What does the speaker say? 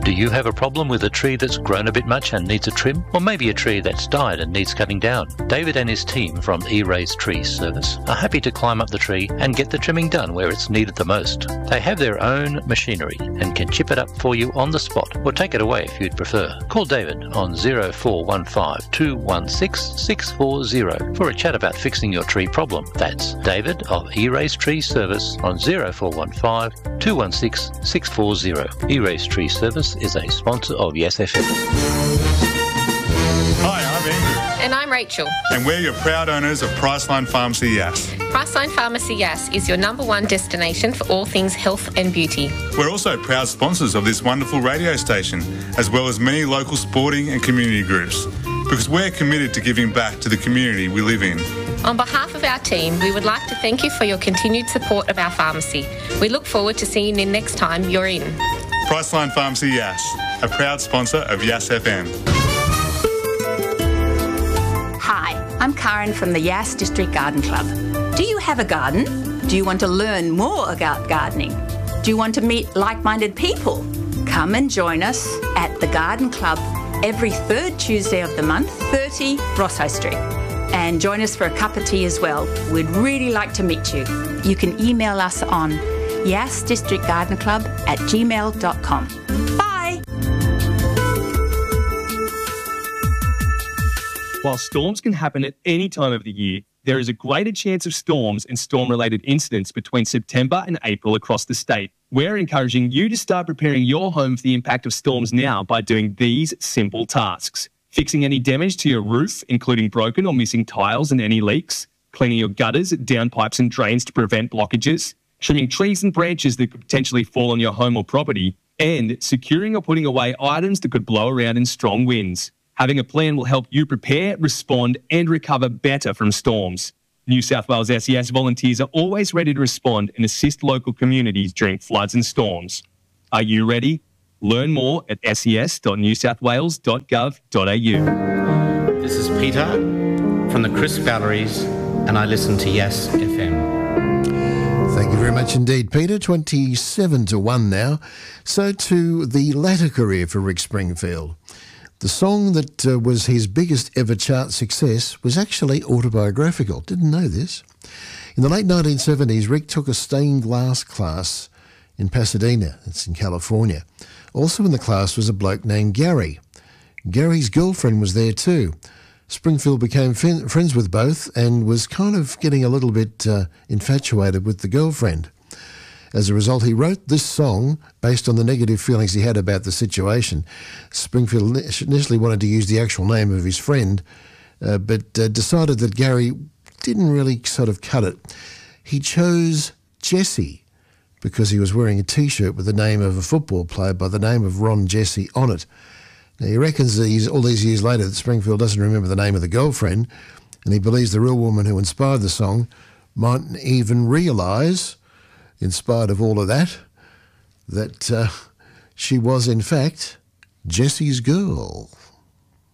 Do you have a problem with a tree that's grown a bit much and needs a trim? Or maybe a tree that's died and needs cutting down? David and his team from E-Raise Tree Service are happy to climb up the tree and get the trimming done where it's needed the most. They have their own machinery and can chip it up for you on the spot or take it away if you'd prefer. Call David on 0415 216 640 for a chat about fixing your tree problem. That's David of E-Raise Tree Service on 0415 216 640. E-Raise Tree Service is a sponsor of Yes FM. Hi, I'm Andrew. And I'm Rachel. And we're your proud owners of Priceline Pharmacy Yass. Priceline Pharmacy Yass is your #1 destination for all things health and beauty. We're also proud sponsors of this wonderful radio station, as well as many local sporting and community groups, because we're committed to giving back to the community we live in. On behalf of our team, we would like to thank you for your continued support of our pharmacy. We look forward to seeing you next time you're in. Priceline Pharmacy Yass, a proud sponsor of Yass FM. Hi, I'm Karen from the Yass District Garden Club. Do you have a garden? Do you want to learn more about gardening? Do you want to meet like-minded people? Come and join us at the Garden Club every third Tuesday of the month, 30 Rosso Street. And join us for a cup of tea as well. We'd really like to meet you. You can email us on yassdistrictgardenclub@gmail.com. Bye! While storms can happen at any time of the year, there is a greater chance of storms and storm-related incidents between September and April across the state. We're encouraging you to start preparing your home for the impact of storms now by doing these simple tasks. Fixing any damage to your roof, including broken or missing tiles and any leaks, cleaning your gutters, downpipes and drains to prevent blockages, trimming trees and branches that could potentially fall on your home or property, and securing or putting away items that could blow around in strong winds. Having a plan will help you prepare, respond and recover better from storms. New South Wales SES volunteers are always ready to respond and assist local communities during floods and storms. Are you ready? Learn more at ses.newsouthwales.gov.au. This is Peter from the Crisp Galleries and I listen to Yes FM. Thank you very much indeed, Peter. 27-1 now. So to the latter career for Rick Springfield. The song that was his biggest ever chart success was actually autobiographical. Didn't know this. In the late 1970s, Rick took a stained glass class in Pasadena. It's in California. Also in the class was a bloke named Gary. Gary's girlfriend was there too. Springfield became friends with both and was kind of getting a little bit infatuated with the girlfriend. As a result, he wrote this song based on the negative feelings he had about the situation. Springfield initially wanted to use the actual name of his friend, but decided that Gary didn't really sort of cut it. He chose Jesse because he was wearing a T-shirt with the name of a football player by the name of Ron Jesse on it. Now, he reckons that all these years later that Springfield doesn't remember the name of the girlfriend, and he believes the real woman who inspired the song mightn't even realise, in spite of all of that, that she was in fact Jesse's girl.